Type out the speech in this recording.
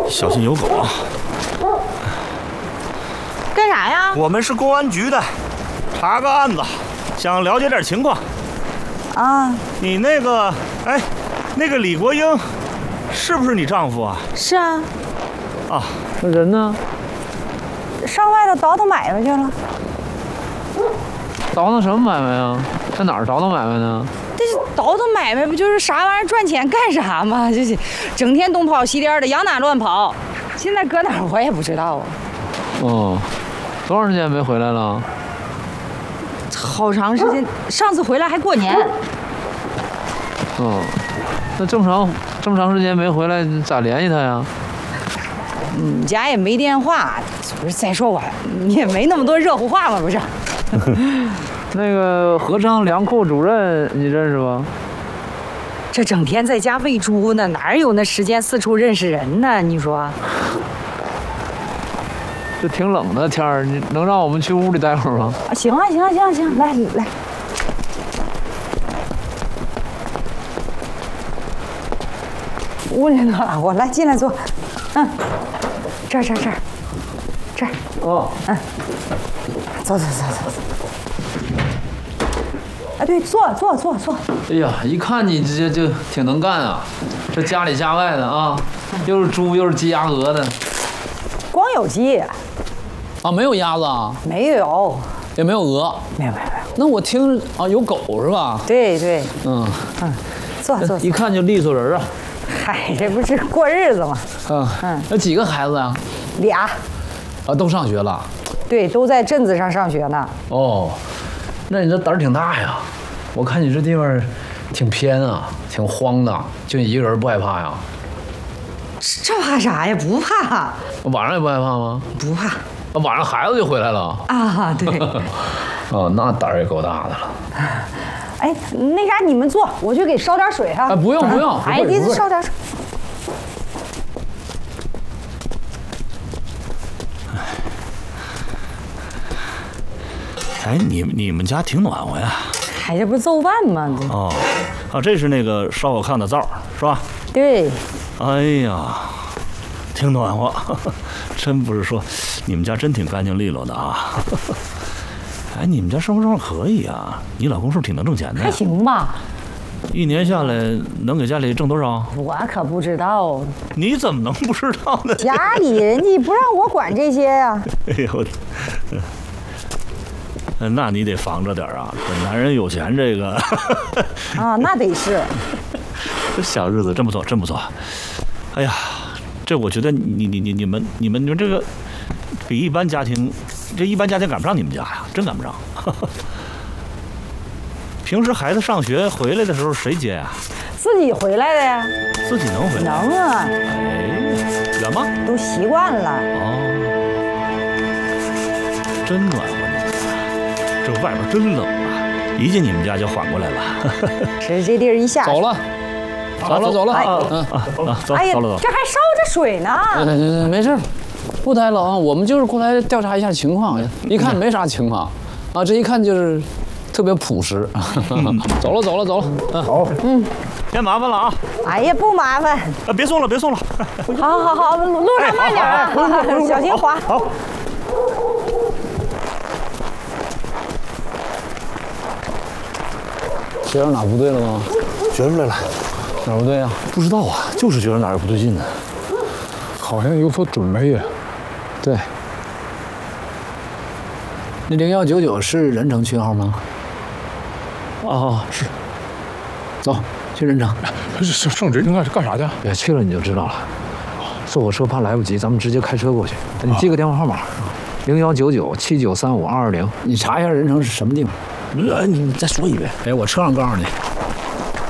小心有狗啊！ 干啥呀？ 我们是公安局的，查个案子，想了解点情况。 啊， 你那个，哎，那个李国英，是不是你丈夫啊？ 是啊。 啊， 那人呢？ 上外头倒腾买卖去了。 倒腾什么买卖啊？在哪儿倒腾买卖呢？ 但是倒腾买卖不就是啥玩意儿赚钱干啥吗？就是整天东跑西颠的，往哪乱跑。现在搁哪儿我也不知道啊。 哦，多长时间没回来了？ 好长时间，上次回来还过年。 哦，那这么长时间没回来，咋联系他呀？ 你家也没电话，不是？再说我你也没那么多热乎话嘛，不是？ 那个合昌粮库主任你认识吧？ 这整天在家喂猪呢，哪有那时间四处认识人呢？你说？ 这挺冷的天儿，你能让我们去屋里待会儿吗？ 啊，行啊，行啊，行啊，行，来来。屋里暖和，来进来坐。嗯，这儿。 哦， 嗯，走。啊，对，坐。 哎呀，一看你这就挺能干啊，这家里家外的啊，又是猪又是鸡鸭鹅的。 光有鸡。 啊，没有鸭子啊？ 没有， 也没有鹅。 没有。 那我听啊，有狗是吧？ 对。 嗯， 坐。 一看就利索人啊。 嗨，这不是过日子吗？ 嗯，有几个孩子呀？ 俩。 啊，都上学了。 对，都在镇子上上学呢。 哦，那你这胆儿挺大呀！我看你这地方挺偏啊，挺荒的，就你一个人不害怕呀？ 这怕啥呀？不怕。 晚上也不害怕吗？ 不怕。 晚上孩子就回来了。 啊，对。 哦，那胆儿也够大的了。 哎，那啥，你们坐，我去给烧点水哈。 哎，不用。 哎，你烧点水。 哎，你们家挺暖和呀。 哎，这不是奏饭吗？ 哦，这是那个烧好炕的灶是吧？ 对。 哎呀，挺暖和，真不是说，你们家真挺干净利落的啊。哎，你们家生活状况可以啊，你老公是不是挺能挣钱的？ 还行吧。 一年下来能给家里挣多少？ 我可不知道。 你怎么能不知道呢？ 家里人家不让我管这些呀。 哎呦，那你得防着点啊！这男人有钱这个啊，那得是。 这小日子真不错，真不错。哎呀，这我觉得你们这个比一般家庭，这一般家庭赶不上你们家呀，真赶不上。平时孩子上学回来的时候谁接呀？ 自己回来的呀。 自己能回来？ 能啊。 哎，远吗？ 都习惯了。 哦，真暖和。这外边真冷啊！一进你们家就缓过来了。 是这地儿一下走了。走了。 走。 哎呀，这还烧着水呢。 没事，不待了啊。我们就是过来调查一下情况，一看没啥情况，啊，这一看就是特别朴实。走了。 好。先麻烦了啊。 哎呀，不麻烦。 别送了。 好，路上慢点啊，小心滑。 好。 觉着哪不对了吗？ 觉出来了。 哪不对呀？ 不知道啊，就是觉得哪儿不对劲呢。 好像有所准备呀。 对。那0199是任城区号吗？ 哦，是。 走，去任城。 上任城干啥去？ 别去了你就知道了。坐火车怕来不及，咱们直接开车过去。你记个电话号码：019979352220。你查一下任城是什么地方？ 你再说一遍。 哎，我车上告诉你。